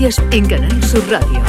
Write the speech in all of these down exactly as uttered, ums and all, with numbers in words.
En Canal Sur Radio.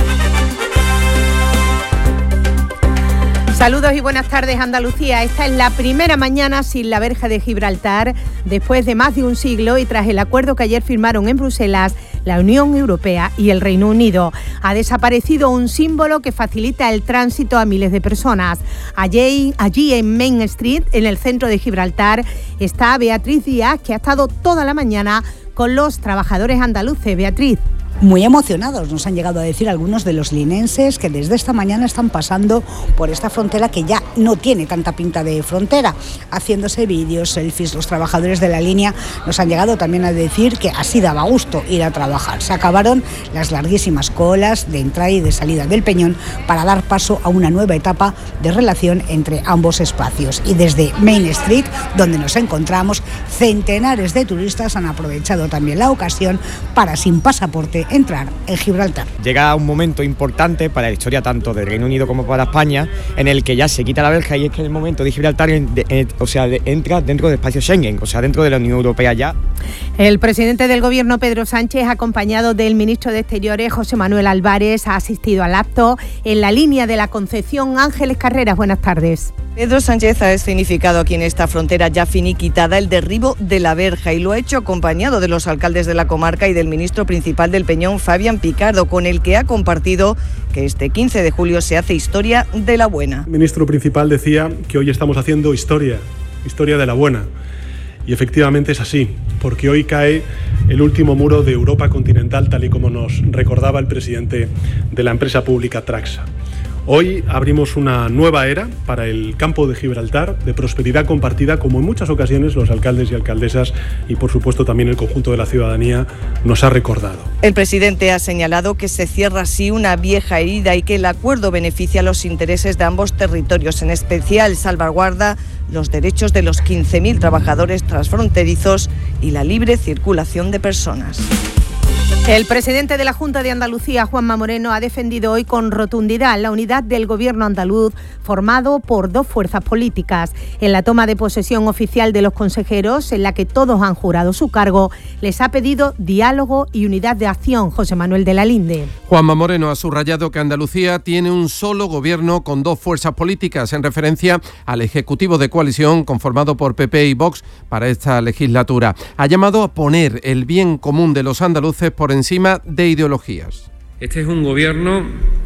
Saludos y buenas tardes, Andalucía. Esta es la primera mañana sin la verja de Gibraltar, después de más de un siglo y tras el acuerdo que ayer firmaron en Bruselas la Unión Europea y el Reino Unido. Ha desaparecido un símbolo que facilita el tránsito a miles de personas. Allí, allí en Main Street, en el centro de Gibraltar, está Beatriz Díaz, que ha estado toda la mañana con los trabajadores andaluces. Beatriz. Muy emocionados, nos han llegado a decir algunos de los linenses que desde esta mañana están pasando por esta frontera que ya no tiene tanta pinta de frontera, haciéndose vídeos, selfies. Los trabajadores de la línea nos han llegado también a decir que así daba gusto ir a trabajar. Se acabaron las larguísimas colas de entrada y de salida del Peñón para dar paso a una nueva etapa de relación entre ambos espacios. Y desde Main Street, donde nos encontramos, centenares de turistas han aprovechado también la ocasión para, sin pasaporte, entrar en Gibraltar. Llega un momento importante para la historia tanto del Reino Unido como para España, en el que ya se quita la verja, y es que en el momento de Gibraltar de, de, o sea, de, entra dentro del espacio Schengen, o sea, dentro de la Unión Europea ya. El presidente del Gobierno, Pedro Sánchez, acompañado del ministro de Exteriores, José Manuel Álvarez, ha asistido al acto en la línea de la Concepción. Ángeles Carreras, buenas tardes. Pedro Sánchez ha escenificado aquí en esta frontera ya finiquitada el derribo de la verja y lo ha hecho acompañado de los alcaldes de la comarca y del ministro principal del Peñón, Fabián Picardo, con el que ha compartido que este quince de julio se hace historia de la buena. El ministro principal decía que hoy estamos haciendo historia, historia de la buena. Y efectivamente es así, porque hoy cae el último muro de Europa continental, tal y como nos recordaba el presidente de la empresa pública Traxa. Hoy abrimos una nueva era para el campo de Gibraltar, de prosperidad compartida, como en muchas ocasiones los alcaldes y alcaldesas y por supuesto también el conjunto de la ciudadanía nos ha recordado. El presidente ha señalado que se cierra así una vieja herida y que el acuerdo beneficia los intereses de ambos territorios, en especial salvaguarda los derechos de los quince mil trabajadores transfronterizos y la libre circulación de personas. El presidente de la Junta de Andalucía, Juanma Moreno, ha defendido hoy con rotundidad la unidad del gobierno andaluz formado por dos fuerzas políticas. En la toma de posesión oficial de los consejeros, en la que todos han jurado su cargo, les ha pedido diálogo y unidad de acción. José Manuel de la Linde. Juanma Moreno ha subrayado que Andalucía tiene un solo gobierno con dos fuerzas políticas, en referencia al Ejecutivo de coalición conformado por P P y Vox para esta legislatura. Ha llamado a poner el bien común de los andaluces por encima de ideologías. Este es un gobierno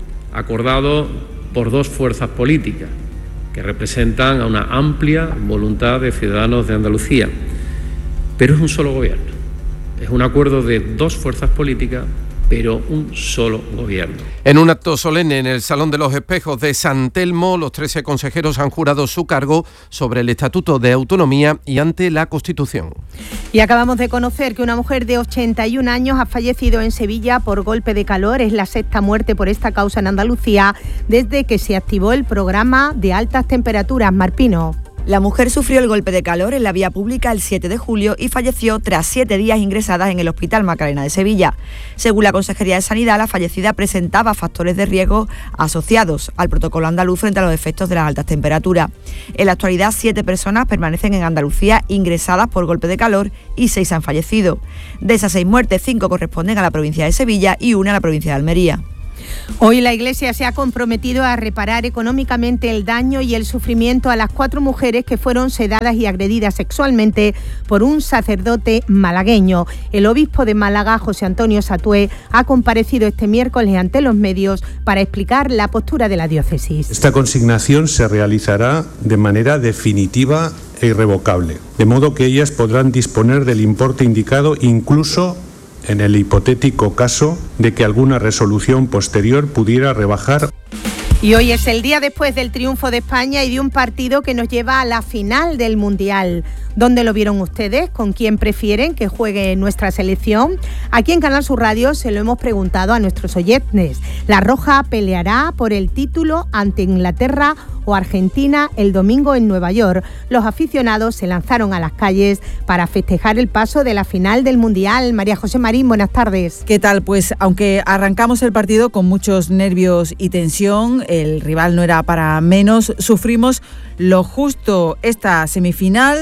acordado por dos fuerzas políticas que representan a una amplia voluntad de ciudadanos de Andalucía, pero es un solo gobierno. Es un acuerdo de dos fuerzas políticas, pero un solo gobierno. En un acto solemne en el Salón de los Espejos de San Telmo, los trece consejeros han jurado su cargo sobre el Estatuto de Autonomía y ante la Constitución. Y acabamos de conocer que una mujer de ochenta y un años ha fallecido en Sevilla por golpe de calor. Es la sexta muerte por esta causa en Andalucía desde que se activó el programa de altas temperaturas. Marpino. La mujer sufrió el golpe de calor en la vía pública el siete de julio y falleció tras siete días ingresada en el Hospital Macarena de Sevilla. Según la Consejería de Sanidad, la fallecida presentaba factores de riesgo asociados al protocolo andaluz frente a los efectos de las altas temperaturas. En la actualidad, siete personas permanecen en Andalucía ingresadas por golpe de calor y seis han fallecido. De esas seis muertes, cinco corresponden a la provincia de Sevilla y una a la provincia de Almería. Hoy la Iglesia se ha comprometido a reparar económicamente el daño y el sufrimiento a las cuatro mujeres que fueron sedadas y agredidas sexualmente por un sacerdote malagueño. El obispo de Málaga, José Antonio Satué, ha comparecido este miércoles ante los medios para explicar la postura de la diócesis. Esta consignación se realizará de manera definitiva e irrevocable, de modo que ellas podrán disponer del importe indicado incluso en el hipotético caso de que alguna resolución posterior pudiera rebajar. Y hoy es el día después del triunfo de España y de un partido que nos lleva a la final del Mundial. ¿Dónde lo vieron ustedes? ¿Con quién prefieren que juegue nuestra selección? Aquí en Canal Sur Radio se lo hemos preguntado a nuestros oyentes. La Roja peleará por el título ante Inglaterra o Argentina el domingo en Nueva York. Los aficionados se lanzaron a las calles para festejar el paso de la final del Mundial. María José Marín, buenas tardes. ¿Qué tal? Pues aunque arrancamos el partido con muchos nervios y tensión, el rival no era para menos, sufrimos lo justo. Esta semifinal no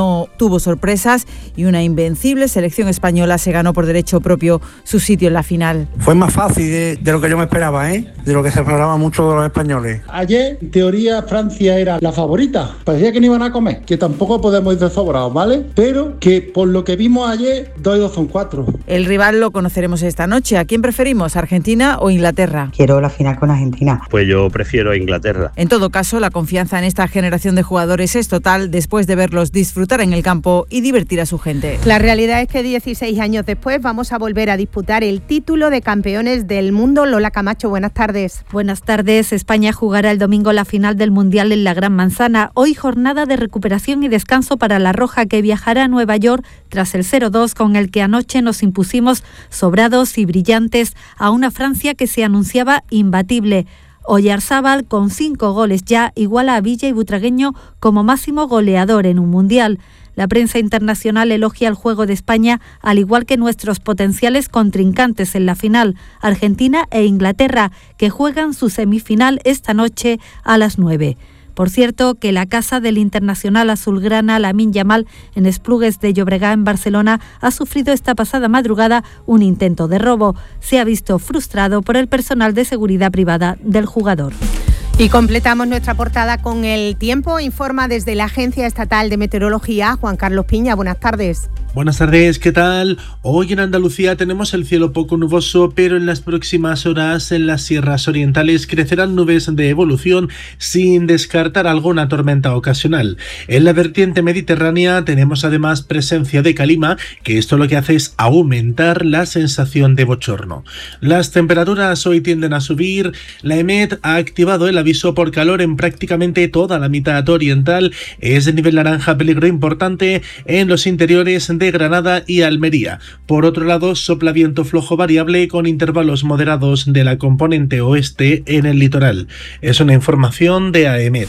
no tuvo sorpresas y una invencible selección española se ganó por derecho propio su sitio en la final. Fue más fácil de, de lo que yo me esperaba, ¿eh? De lo que se esperaba mucho de los españoles. Ayer, en teoría, Francia era la favorita. Parecía que no iban a comer, que tampoco podemos ir sobrados, ¿vale? Pero que por lo que vimos ayer, dos y dos son cuatro. El rival lo conoceremos esta noche. ¿A quién preferimos, Argentina o Inglaterra? Quiero la final con Argentina. Pues yo prefiero Inglaterra. En todo caso, la confianza en esta generación de jugadores es total después de verlos disfrutar en el campo y divertir a su gente. La realidad es que dieciséis años después vamos a volver a disputar el título de campeones del mundo. Lola Camacho, buenas tardes. Buenas tardes. España jugará el domingo la final del Mundial en la Gran Manzana. Hoy jornada de recuperación y descanso para la Roja, que viajará a Nueva York tras el cero dos con el que anoche nos impusimos sobrados y brillantes a una Francia que se anunciaba imbatible. Oyarzábal, con cinco goles ya, iguala a Villa y Butragueño como máximo goleador en un mundial. La prensa internacional elogia el juego de España, al igual que nuestros potenciales contrincantes en la final, Argentina e Inglaterra, que juegan su semifinal esta noche a las nueve. Por cierto, que la casa del internacional azulgrana Lamine Yamal en Esplugues de Llobregat, en Barcelona, ha sufrido esta pasada madrugada un intento de robo. Se ha visto frustrado por el personal de seguridad privada del jugador. Y completamos nuestra portada con el tiempo. Informa desde la Agencia Estatal de Meteorología Juan Carlos Piña. Buenas tardes. Buenas tardes, ¿qué tal? Hoy en Andalucía tenemos el cielo poco nuboso, pero en las próximas horas en las sierras orientales crecerán nubes de evolución sin descartar alguna tormenta ocasional. En la vertiente mediterránea tenemos además presencia de calima, que esto lo que hace es aumentar la sensación de bochorno. Las temperaturas hoy tienden a subir. La EMET ha activado el aviso por calor en prácticamente toda la mitad oriental. Es de nivel naranja peligro importante en los interiores de Granada y Almería. Por otro lado, sopla viento flojo variable con intervalos moderados de la componente oeste en el litoral. Es una información de AEMET.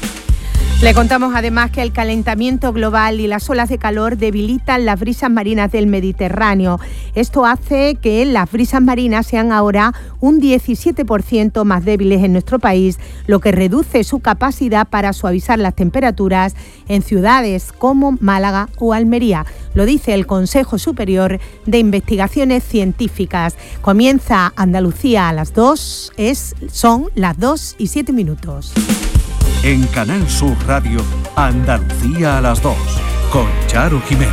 Le contamos además que el calentamiento global y las olas de calor debilitan las brisas marinas del Mediterráneo. Esto hace que las brisas marinas sean ahora un diecisiete por ciento más débiles en nuestro país, lo que reduce su capacidad para suavizar las temperaturas en ciudades como Málaga o Almería. Lo dice el Consejo Superior de Investigaciones Científicas. Comienza Andalucía a las dos, es, son las dos y siete minutos. En Canal Sur Radio, Andalucía a las dos, con Charo Jiménez.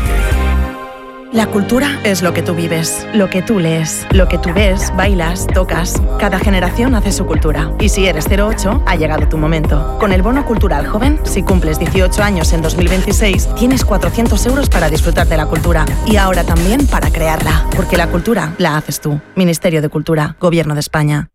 La cultura es lo que tú vives, lo que tú lees, lo que tú ves, bailas, tocas. Cada generación hace su cultura. Y si eres cero ocho, ha llegado tu momento. Con el Bono Cultural Joven, si cumples dieciocho años en dos mil veintiséis, tienes cuatrocientos euros para disfrutar de la cultura. Y ahora también para crearla. Porque la cultura la haces tú. Ministerio de Cultura, Gobierno de España.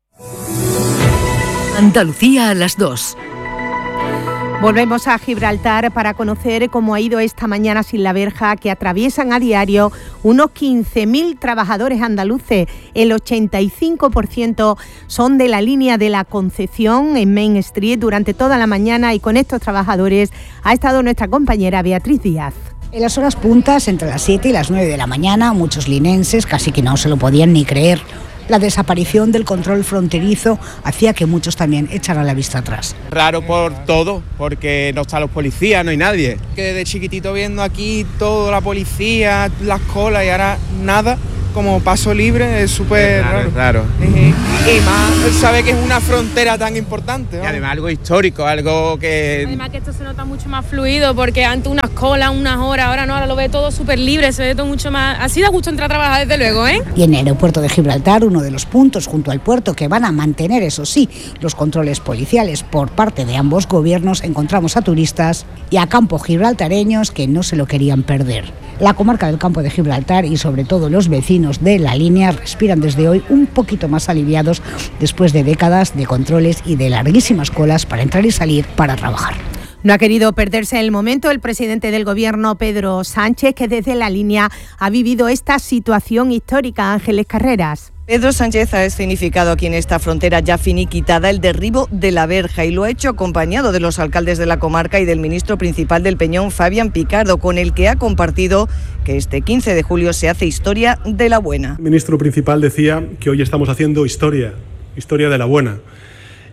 Andalucía a las dos. Volvemos a Gibraltar para conocer cómo ha ido esta mañana sin la verja, que atraviesan a diario unos quince mil trabajadores andaluces. El ochenta y cinco por ciento son de la línea de la Concepción en Main Street durante toda la mañana, y con estos trabajadores ha estado nuestra compañera Beatriz Díaz. En las horas puntas, entre las siete y las nueve de la mañana, muchos linenses casi que no se lo podían ni creer. La desaparición del control fronterizo hacía que muchos también echaran la vista atrás. Raro por todo, porque no están los policías, no hay nadie. Que de chiquitito viendo aquí toda la policía, las colas, y ahora nada, como paso libre, es súper raro. raro. Uh-huh. Y más, sabe que es una frontera tan importante, ¿no? Y además algo histórico, algo que... Además que esto se nota mucho más fluido, porque antes unas colas, unas horas, ahora no, ahora lo ve todo súper libre, se ve todo mucho más... Así da gusto entrar a trabajar, desde luego, ¿eh? Y en el aeropuerto de Gibraltar, uno de los puntos junto al puerto que van a mantener, eso sí, los controles policiales por parte de ambos gobiernos, encontramos a turistas y a campos gibraltareños que no se lo querían perder. La comarca del Campo de Gibraltar y sobre todo los vecinos de la línea respiran desde hoy un poquito más aliviados después de décadas de controles y de larguísimas colas para entrar y salir para trabajar. No ha querido perderse el momento el presidente del Gobierno, Pedro Sánchez, que desde la línea ha vivido esta situación histórica. Ángeles Carreras. Pedro Sánchez ha escenificado aquí en esta frontera ya finiquitada el derribo de la verja, y lo ha hecho acompañado de los alcaldes de la comarca y del ministro principal del Peñón, Fabián Picardo, con el que ha compartido que este quince de julio se hace historia de la buena. El ministro principal decía que hoy estamos haciendo historia, historia de la buena.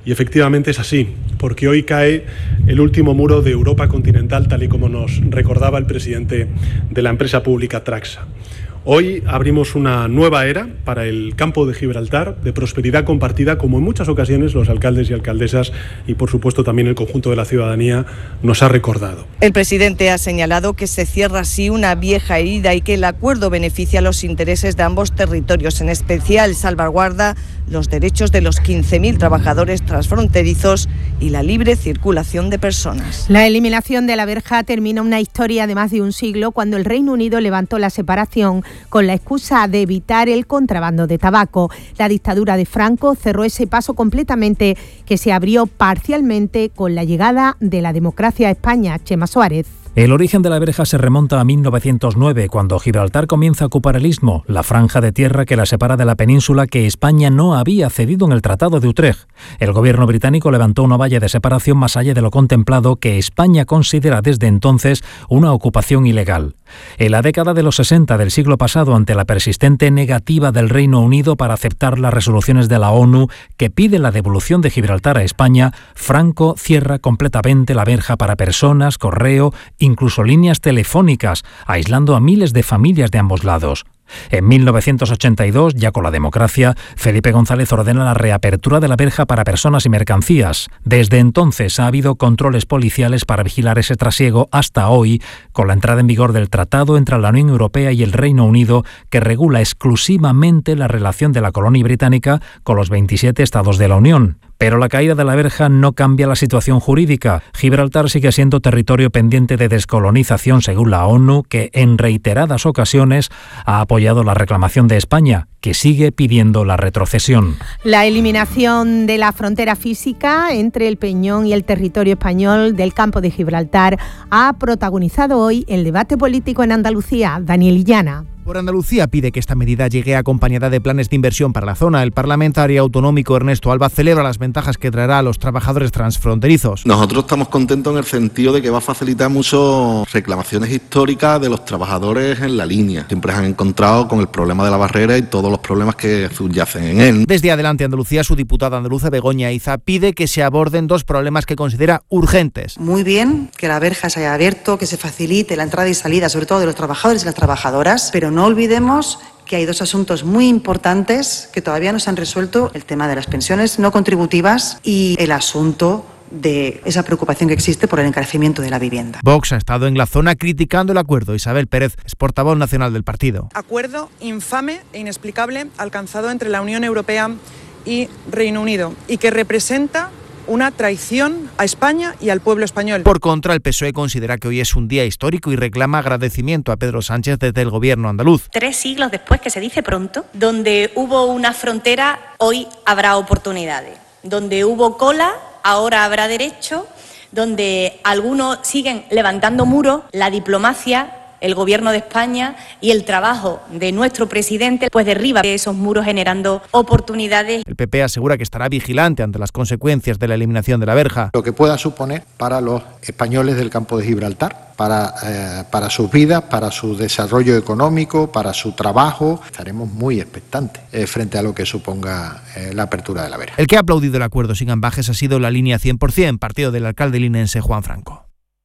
Y efectivamente es así, porque hoy cae el último muro de Europa continental, tal y como nos recordaba el presidente de la empresa pública Traxa. Hoy abrimos una nueva era para el campo de Gibraltar, de prosperidad compartida, como en muchas ocasiones los alcaldes y alcaldesas y, por supuesto, también el conjunto de la ciudadanía nos ha recordado. El presidente ha señalado que se cierra así una vieja herida y que el acuerdo beneficia los intereses de ambos territorios, en especial salvaguarda los derechos de los quince mil trabajadores transfronterizos y la libre circulación de personas. La eliminación de la verja termina una historia de más de un siglo cuando el Reino Unido levantó la separación con la excusa de evitar el contrabando de tabaco. La dictadura de Franco cerró ese paso completamente, que se abrió parcialmente con la llegada de la democracia a España. Chema Suárez. El origen de la verja se remonta a mil novecientos nueve, cuando Gibraltar comienza a ocupar el istmo, la franja de tierra que la separa de la península que España no había cedido en el Tratado de Utrecht. El gobierno británico levantó una valla de separación más allá de lo contemplado, que España considera desde entonces una ocupación ilegal. En la década de los sesenta del siglo pasado, ante la persistente negativa del Reino Unido para aceptar las resoluciones de la ONU que piden la devolución de Gibraltar a España, Franco cierra completamente la verja para personas, correo, incluso líneas telefónicas, aislando a miles de familias de ambos lados. En mil novecientos ochenta y dos, ya con la democracia, Felipe González ordena la reapertura de la verja para personas y mercancías. Desde entonces ha habido controles policiales para vigilar ese trasiego hasta hoy, con la entrada en vigor del tratado entre la Unión Europea y el Reino Unido, que regula exclusivamente la relación de la colonia británica con los veintisiete estados de la Unión. Pero la caída de la verja no cambia la situación jurídica. Gibraltar sigue siendo territorio pendiente de descolonización según la ONU, que en reiteradas ocasiones ha apoyado la reclamación de España, que sigue pidiendo la retrocesión. La eliminación de la frontera física entre el Peñón y el territorio español del campo de Gibraltar ha protagonizado hoy el debate político en Andalucía. Daniel Illana. Por Andalucía pide que esta medida llegue acompañada de planes de inversión para la zona. El parlamentario autonómico Ernesto Alba celebra las ventajas que traerá a los trabajadores transfronterizos. Nosotros estamos contentos en el sentido de que va a facilitar mucho reclamaciones históricas de los trabajadores en la línea. Siempre se han encontrado con el problema de la barrera y todos los problemas que subyacen en él. Desde Adelante Andalucía, su diputada andaluza Begoña Iza pide que se aborden dos problemas que considera urgentes. Muy bien que la verja se haya abierto, que se facilite la entrada y salida, sobre todo de los trabajadores y las trabajadoras, pero no olvidemos que hay dos asuntos muy importantes que todavía no se han resuelto: el tema de las pensiones no contributivas y el asunto de esa preocupación que existe por el encarecimiento de la vivienda. Vox ha estado en la zona criticando el acuerdo. Isabel Pérez es portavoz nacional del partido. Acuerdo infame e inexplicable alcanzado entre la Unión Europea y Reino Unido y que representa una traición a España y al pueblo español. Por contra, el P S O E considera que hoy es un día histórico y reclama agradecimiento a Pedro Sánchez desde el gobierno andaluz. Tres siglos después, que se dice pronto, donde hubo una frontera, hoy habrá oportunidades. Donde hubo cola, ahora habrá derecho. Donde algunos siguen levantando muros, la diplomacia, el gobierno de España y el trabajo de nuestro presidente pues derriba esos muros, generando oportunidades. El P P asegura que estará vigilante ante las consecuencias de la eliminación de la verja. Lo que pueda suponer para los españoles del campo de Gibraltar, para, eh, para sus vidas, para su desarrollo económico, para su trabajo. Estaremos muy expectantes eh, frente a lo que suponga eh, la apertura de la verja. El que ha aplaudido el acuerdo sin ambajes ha sido la línea cien por ciento, partido del alcalde linense Juan Franco.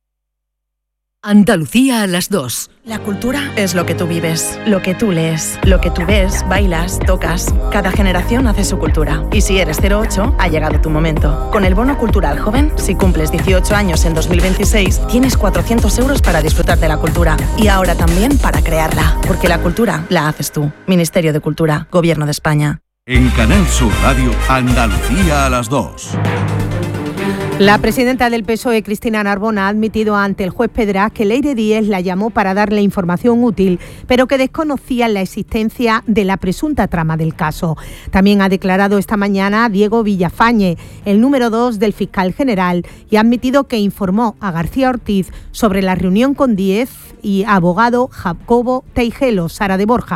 Andalucía a las dos. La cultura es lo que tú vives, lo que tú lees, lo que tú ves, bailas, tocas. Cada generación hace su cultura. Y si eres cero ocho, ha llegado tu momento. Con el Bono Cultural Joven, si cumples dieciocho años en dos mil veintiséis, tienes cuatrocientos euros para disfrutar de la cultura. Y ahora también para crearla. Porque la cultura la haces tú. Ministerio de Cultura, Gobierno de España. En Canal Sur Radio, Andalucía a las dos. La presidenta del P S O E, Cristina Narbona, ha admitido ante el juez Pedraz que Leire Díez la llamó para darle información útil, pero que desconocía la existencia de la presunta trama del caso. También ha declarado esta mañana Diego Villafañe, el número dos del fiscal general, y ha admitido que informó a García Ortiz sobre la reunión con Díez y abogado Jacobo Teijelo. Sara de Borja.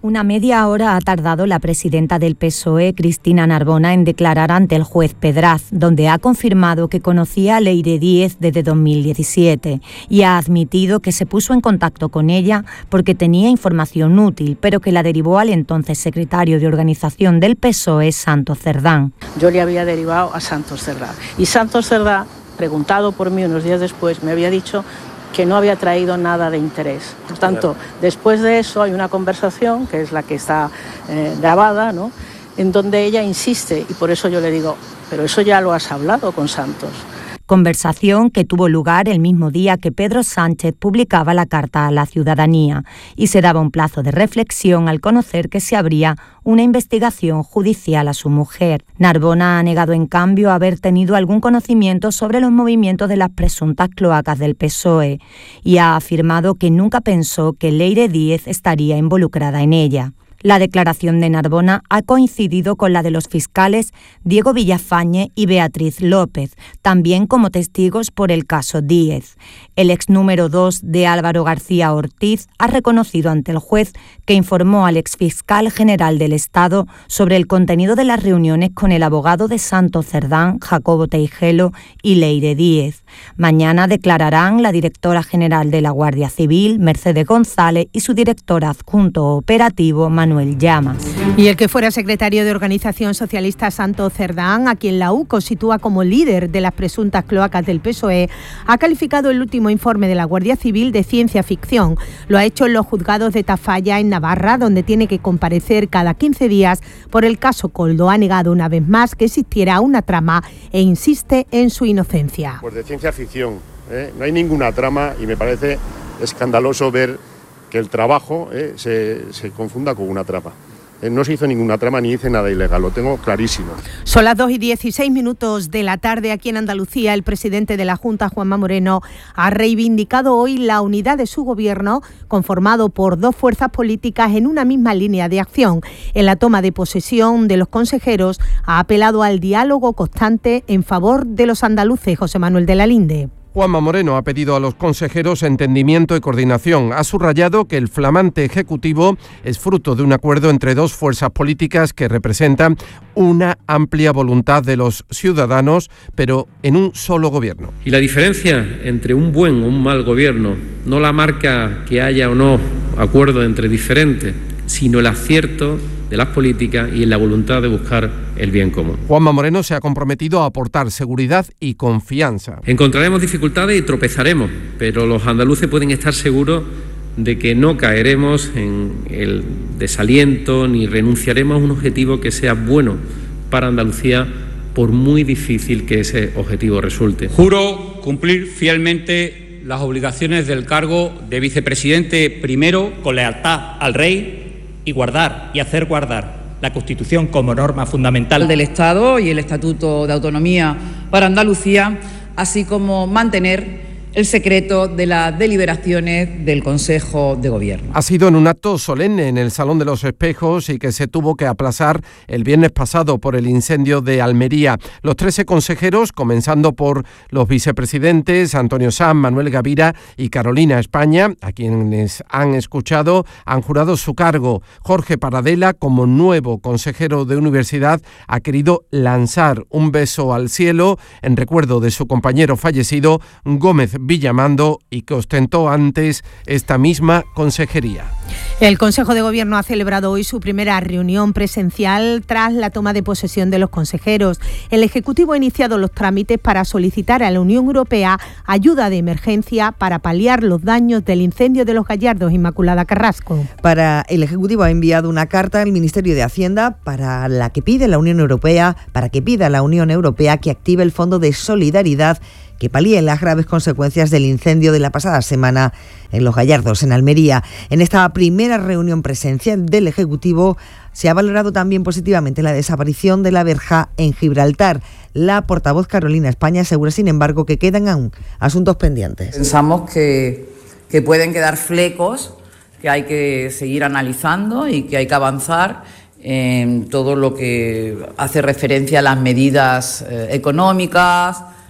Una media hora ha tardado la presidenta del P S O E, Cristina Narbona, en declarar ante el juez Pedraz, donde ha confirmado que conocía a Leire Díez desde dos mil diecisiete y ha admitido que se puso en contacto con ella porque tenía información útil, pero que la derivó al entonces secretario de organización del P S O E, Santos Cerdán. Yo le había derivado a Santos Cerdán y Santos Cerdán, preguntado por mí unos días después, me había dicho que no había traído nada de interés. Por tanto, después de eso hay una conversación, que es la que está eh, grabada, ¿no?, en donde ella insiste, y por eso yo le digo, pero eso ya lo has hablado con Santos. Conversación que tuvo lugar el mismo día que Pedro Sánchez publicaba la Carta a la Ciudadanía y se daba un plazo de reflexión al conocer que se abría una investigación judicial a su mujer. Narbona ha negado, en cambio, haber tenido algún conocimiento sobre los movimientos de las presuntas cloacas del P S O E y ha afirmado que nunca pensó que Leire Díez estaría involucrada en ella. La declaración de Narbona ha coincidido con la de los fiscales Diego Villafañe y Beatriz López, también como testigos por el caso Díez. El ex número dos de Álvaro García Ortiz ha reconocido ante el juez que informó al exfiscal general del Estado sobre el contenido de las reuniones con el abogado de Santos Cerdán, Jacobo Teijelo, y Leire Díez. Mañana declararán la directora general de la Guardia Civil, Mercedes González, y su director adjunto operativo, Manuel Llamas. Y el que fuera secretario de Organización Socialista, Santos Cerdán, a quien la U C O sitúa como líder de las presuntas cloacas del P S O E, ha calificado el último informe de la Guardia Civil de ciencia ficción. Lo ha hecho en los juzgados de Tafalla, en Navarra, donde tiene que comparecer cada quince días por el caso Coldo. Ha negado una vez más que existiera una trama e insiste en su inocencia. Pues de ciencia ficción, ¿eh? No hay ninguna trama y me parece escandaloso ver que el trabajo eh, se, se confunda con una trama. Eh, no se hizo ninguna trama ni hice nada ilegal, lo tengo clarísimo. Son las dos y dieciséis minutos de la tarde aquí en Andalucía. El presidente de la Junta, Juanma Moreno, ha reivindicado hoy la unidad de su gobierno, conformado por dos fuerzas políticas en una misma línea de acción. En la toma de posesión de los consejeros ha apelado al diálogo constante en favor de los andaluces. José Manuel de la Linde. Juanma Moreno ha pedido a los consejeros entendimiento y coordinación. Ha subrayado que el flamante Ejecutivo es fruto de un acuerdo entre dos fuerzas políticas que representan una amplia voluntad de los ciudadanos, pero en un solo gobierno. Y la diferencia entre un buen o un mal gobierno no la marca que haya o no acuerdo entre diferentes, sino el acierto de las políticas y en la voluntad de buscar el bien común. Juanma Moreno se ha comprometido a aportar seguridad y confianza. Encontraremos dificultades y tropezaremos, pero los andaluces pueden estar seguros de que no caeremos en el desaliento ni renunciaremos a un objetivo que sea bueno para Andalucía, por muy difícil que ese objetivo resulte. Juro cumplir fielmente las obligaciones del cargo de vicepresidente primero, con lealtad al rey, y guardar y hacer guardar la Constitución como norma fundamental del Estado y el Estatuto de Autonomía para Andalucía, así como mantener el secreto de las deliberaciones del Consejo de Gobierno. Ha sido en un acto solemne en el Salón de los Espejos y que se tuvo que aplazar el viernes pasado por el incendio de Almería. Los trece consejeros, comenzando por los vicepresidentes Antonio Sanz, Manuel Gavira y Carolina España, a quienes han escuchado, han jurado su cargo. Jorge Paradela, como nuevo consejero de Universidad, ha querido lanzar un beso al cielo en recuerdo de su compañero fallecido, Gómez Villamando, y que ostentó antes esta misma consejería. El Consejo de Gobierno ha celebrado hoy su primera reunión presencial tras la toma de posesión de los consejeros. El Ejecutivo ha iniciado los trámites para solicitar a la Unión Europea ayuda de emergencia para paliar los daños del incendio de Los Gallardos. Inmaculada Carrasco. Para el Ejecutivo ha enviado una carta al Ministerio de Hacienda para la que pide la Unión Europea, para que pida a la Unión Europea que active el Fondo de Solidaridad que palíe las graves consecuencias del incendio de la pasada semana en Los Gallardos, en Almería. En esta primera reunión presencial del Ejecutivo se ha valorado también positivamente la desaparición de la verja en Gibraltar. La portavoz Carolina España asegura, sin embargo, que quedan aún asuntos pendientes. Pensamos que, que pueden quedar flecos que hay que seguir analizando y que hay que avanzar en todo lo que hace referencia a las medidas eh, económicas,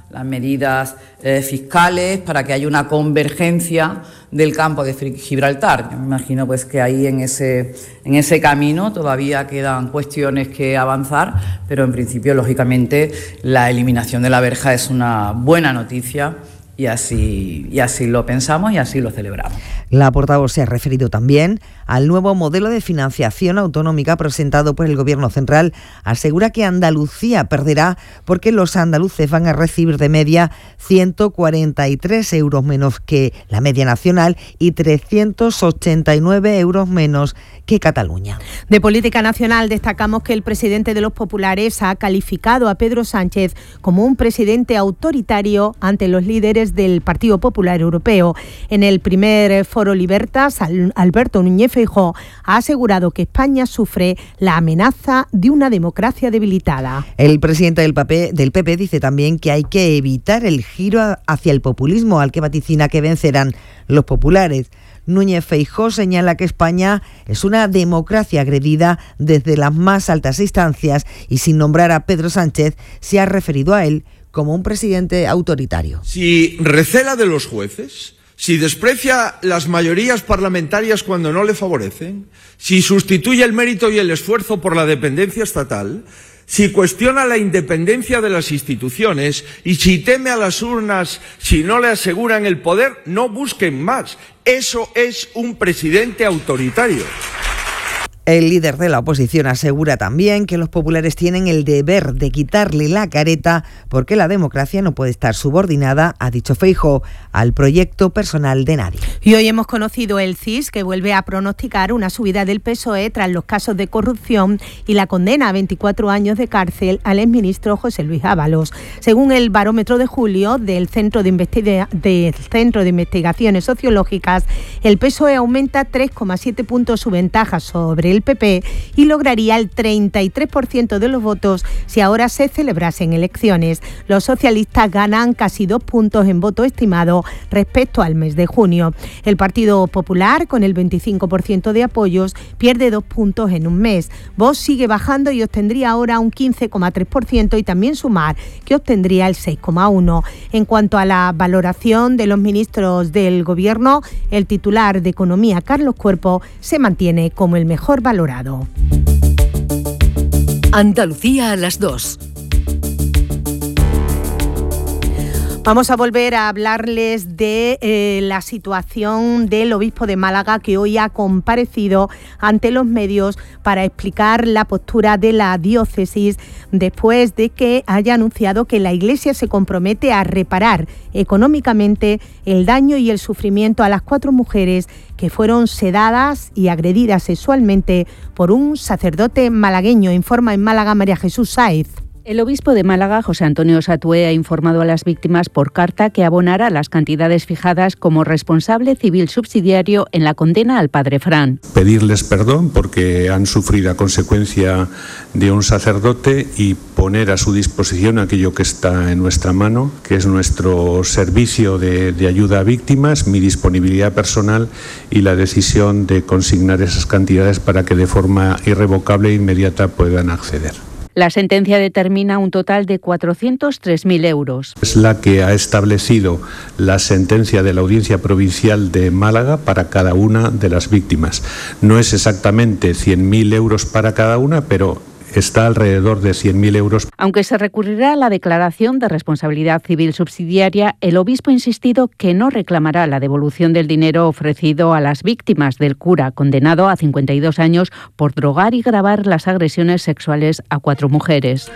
las medidas eh, fiscales, para que haya una convergencia del campo de Gibraltar. Yo me imagino pues que ahí en ese, en ese camino todavía quedan cuestiones que avanzar, pero en principio, lógicamente, la eliminación de la verja es una buena noticia. Y así, y así lo pensamos y así lo celebramos. La portavoz se ha referido también al nuevo modelo de financiación autonómica presentado por el Gobierno central. Asegura que Andalucía perderá porque los andaluces van a recibir de media ciento cuarenta y tres euros menos que la media nacional y trescientos ochenta y nueve euros menos que Cataluña. De política nacional destacamos que el presidente de los populares ha calificado a Pedro Sánchez como un presidente autoritario ante los líderes del Partido Popular Europeo. En el primer foro Libertas, Alberto Núñez Feijóo ha asegurado que España sufre la amenaza de una democracia debilitada. El presidente del P P, del P P dice también que hay que evitar el giro hacia el populismo al que vaticina que vencerán los populares. Núñez Feijóo señala que España es una democracia agredida desde las más altas instancias y, sin nombrar a Pedro Sánchez, se ha referido a él como un presidente autoritario. Si recela de los jueces, si desprecia las mayorías parlamentarias cuando no le favorecen, si sustituye el mérito y el esfuerzo por la dependencia estatal, si cuestiona la independencia de las instituciones y si teme a las urnas si no le aseguran el poder, no busquen más. Eso es un presidente autoritario. El líder de la oposición asegura también que los populares tienen el deber de quitarle la careta porque la democracia no puede estar subordinada, ha dicho Feijóo, al proyecto personal de nadie. Y hoy hemos conocido el C I S, que vuelve a pronosticar una subida del P S O E tras los casos de corrupción y la condena a veinticuatro años de cárcel al exministro José Luis Ábalos. Según el barómetro de julio del Centro de, Investiga- del Centro de Investigaciones Sociológicas, el P S O E aumenta tres coma siete puntos su ventaja sobre el el P P y lograría el treinta y tres por ciento de los votos si ahora se celebrasen elecciones. Los socialistas ganan casi dos puntos en voto estimado respecto al mes de junio. El Partido Popular, con el veinticinco por ciento de apoyos, pierde dos puntos en un mes. Vox sigue bajando y obtendría ahora un quince coma tres por ciento y también Sumar, que obtendría el seis coma uno por ciento. En cuanto a la valoración de los ministros del Gobierno, el titular de Economía, Carlos Cuerpo, se mantiene como el mejor valorado. Andalucía a las dos. Vamos a volver a hablarles de eh, la situación del obispo de Málaga, que hoy ha comparecido ante los medios para explicar la postura de la diócesis después de que haya anunciado que la Iglesia se compromete a reparar económicamente el daño y el sufrimiento a las cuatro mujeres que fueron sedadas y agredidas sexualmente por un sacerdote malagueño, informa en Málaga María Jesús Sáez. El obispo de Málaga, José Antonio Satué, ha informado a las víctimas por carta que abonará las cantidades fijadas como responsable civil subsidiario en la condena al padre Fran. Pedirles perdón porque han sufrido a consecuencia de un sacerdote y poner a su disposición aquello que está en nuestra mano, que es nuestro servicio de, de ayuda a víctimas, mi disponibilidad personal y la decisión de consignar esas cantidades para que de forma irrevocable e inmediata puedan acceder. La sentencia determina un total de cuatrocientos tres mil euros. Es la que ha establecido la sentencia de la Audiencia Provincial de Málaga para cada una de las víctimas. No es exactamente cien mil euros para cada una, pero está alrededor de cien mil euros. Aunque se recurrirá a la declaración de responsabilidad civil subsidiaria, el obispo ha insistido que no reclamará la devolución del dinero ofrecido a las víctimas del cura, condenado a cincuenta y dos años por drogar y grabar las agresiones sexuales a cuatro mujeres.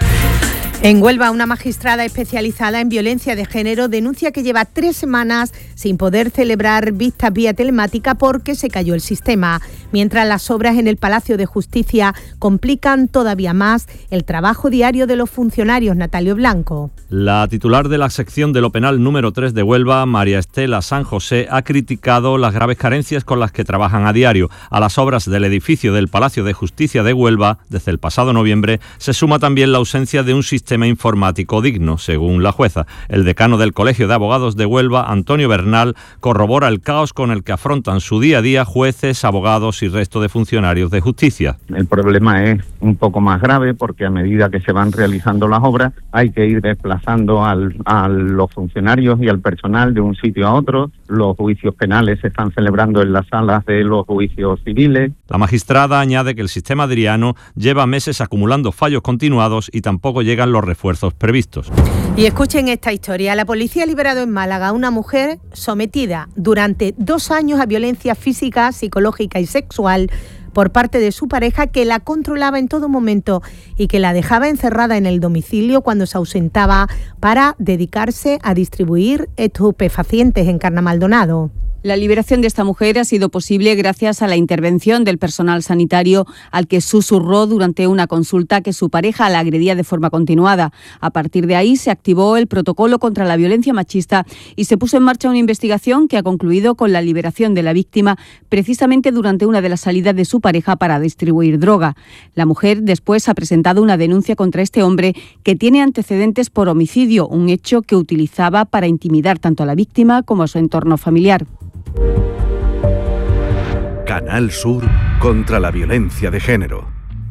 En Huelva, una magistrada especializada en violencia de género denuncia que lleva tres semanas sin poder celebrar vistas vía telemática porque se cayó el sistema, mientras las obras en el Palacio de Justicia complican todavía más el trabajo diario de los funcionarios. Natalio Blanco. La titular de la sección de lo penal número tres de Huelva, María Estela San José, ha criticado las graves carencias con las que trabajan a diario. A las obras del edificio del Palacio de Justicia de Huelva, desde el pasado noviembre, se suma también la ausencia de un sistema informático digno, según la jueza. El decano del Colegio de Abogados de Huelva, Antonio Bernal, infernal corrobora el caos con el que afrontan su día a día jueces, abogados y resto de funcionarios de justicia. El problema es un poco más grave porque a medida que se van realizando las obras hay que ir desplazando al, a los funcionarios y al personal de un sitio a otro. Los juicios penales se están celebrando en las salas de los juicios civiles. La magistrada añade que el sistema adriano lleva meses acumulando fallos continuados y tampoco llegan los refuerzos previstos. Y escuchen esta historia. La policía ha liberado en Málaga a una mujer sometida durante dos años a violencia física, psicológica y sexual por parte de su pareja, que la controlaba en todo momento y que la dejaba encerrada en el domicilio cuando se ausentaba para dedicarse a distribuir estupefacientes en Carnamaldonado. La liberación de esta mujer ha sido posible gracias a la intervención del personal sanitario, al que susurró durante una consulta que su pareja la agredía de forma continuada. A partir de ahí se activó el protocolo contra la violencia machista y se puso en marcha una investigación que ha concluido con la liberación de la víctima precisamente durante una de las salidas de su pareja para distribuir droga. La mujer después ha presentado una denuncia contra este hombre, que tiene antecedentes por homicidio, un hecho que utilizaba para intimidar tanto a la víctima como a su entorno familiar. Canal Sur contra la violencia de género.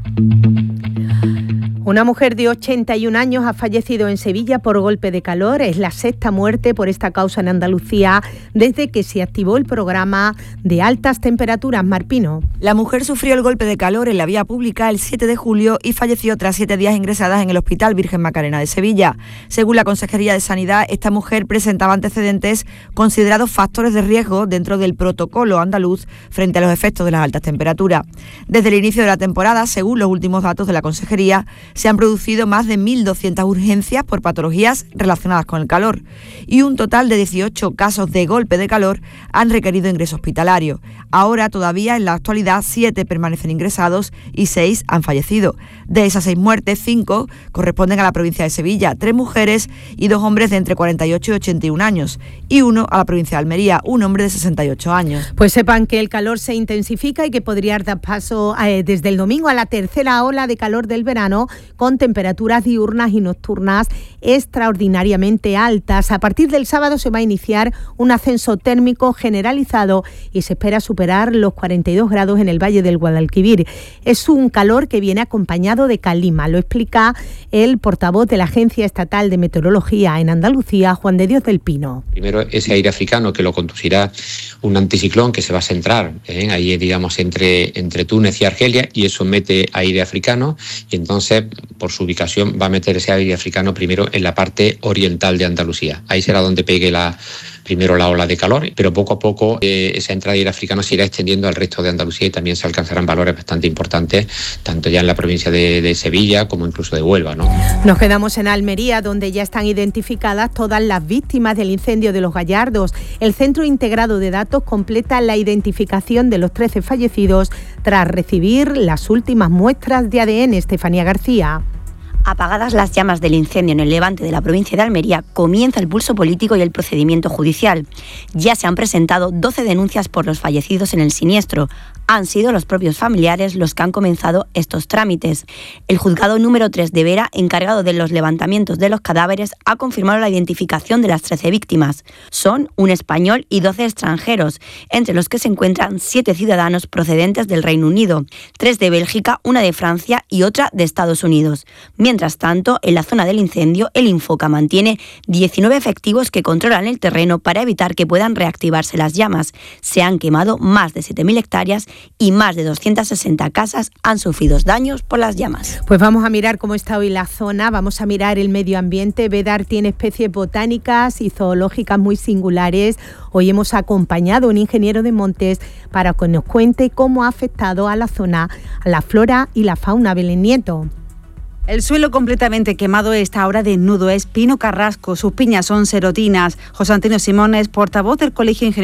Una mujer de ochenta y un años ha fallecido en Sevilla por golpe de calor. Es la sexta muerte por esta causa en Andalucía desde que se activó el programa de altas temperaturas. Marpino. La mujer sufrió el golpe de calor en la vía pública el siete de julio y falleció tras siete días ingresadas en el Hospital Virgen Macarena de Sevilla. Según la Consejería de Sanidad, esta mujer presentaba antecedentes considerados factores de riesgo dentro del protocolo andaluz frente a los efectos de las altas temperaturas. Desde el inicio de la temporada, según los últimos datos de la Consejería, se han producido más de mil doscientas urgencias por patologías relacionadas con el calor y un total de dieciocho casos de golpe de calor han requerido ingreso hospitalario. Ahora, todavía en la actualidad, siete permanecen ingresados y seis han fallecido. De esas seis muertes, cinco corresponden a la provincia de Sevilla, tres mujeres y dos hombres de entre cuarenta y ocho y ochenta y un años, y uno a la provincia de Almería, un hombre de sesenta y ocho años. Pues sepan que el calor se intensifica y que podría dar paso eh, desde el domingo a la tercera ola de calor del verano, con temperaturas diurnas y nocturnas extraordinariamente altas. A partir del sábado se va a iniciar un ascenso térmico generalizado y se espera superar los cuarenta y dos grados en el Valle del Guadalquivir. Es un calor que viene acompañado de calima, lo explica el portavoz de la Agencia Estatal de Meteorología en Andalucía, Juan de Dios del Pino. Primero, ese aire africano que lo conducirá un anticiclón que se va a centrar ¿eh? ahí, digamos, entre, entre Túnez y Argelia, y eso mete aire africano, y entonces por su ubicación va a meter ese aire africano primero en la parte oriental de Andalucía. Ahí será donde pegue la primero la ola de calor, pero poco a poco eh, esa entrada de aire africano se irá extendiendo al resto de Andalucía y también se alcanzarán valores bastante importantes, tanto ya en la provincia de, de Sevilla como incluso de Huelva, ¿no? Nos quedamos en Almería, donde ya están identificadas todas las víctimas del incendio de Los Gallardos. El Centro Integrado de Datos completa la identificación de los trece fallecidos tras recibir las últimas muestras de A D N. Estefanía García. Apagadas las llamas del incendio en el levante de la provincia de Almería, comienza el pulso político y el procedimiento judicial. Ya se han presentado doce denuncias por los fallecidos en el siniestro. Han sido los propios familiares los que han comenzado estos trámites. El juzgado número tres de Vera, encargado de los levantamientos de los cadáveres, ha confirmado la identificación de las trece víctimas. Son un español y doce extranjeros, entre los que se encuentran siete ciudadanos procedentes del Reino Unido, tres de Bélgica, una de Francia y otra de Estados Unidos. Mientras tanto, en la zona del incendio, el Infoca mantiene diecinueve efectivos que controlan el terreno para evitar que puedan reactivarse las llamas. Se han quemado más de siete mil hectáreas y más de doscientas sesenta casas han sufrido daños por las llamas. Pues vamos a mirar cómo está hoy la zona, vamos a mirar el medio ambiente. Vedar tiene especies botánicas y zoológicas muy singulares. Hoy hemos acompañado a un ingeniero de montes para que nos cuente cómo ha afectado a la zona, a la flora y la fauna. Belén Nieto. El suelo completamente quemado está ahora de nudo es pino carrasco, sus piñas son serotinas. José Antonio Simón es portavoz del Colegio Ingeniero